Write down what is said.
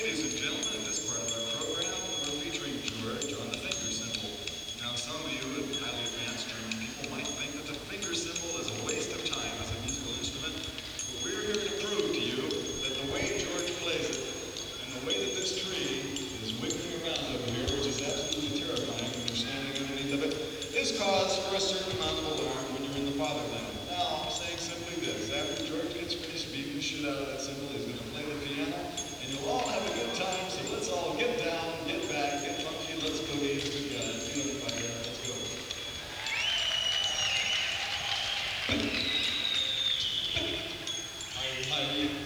Ladies and gentlemen, in this part of our program, we're featuring George on the finger cymbal. Now, some of you highly advanced German people might think that the finger cymbal is a waste of time as a musical instrument, but we're here to prove to you that the way George plays it and the way that this tree is wiggling around over here, which is absolutely terrifying when you're standing underneath of it, is cause for a certain amount of alarm when you're in the fatherland. Now, I'm saying simply this: after George gets finished beating the shit out of that cymbal, he's going to play the piano, and you'll all have a good time. So let's all get down, get back, get funky, let's boogie. Good guy, feel the fire, let's go. Hi.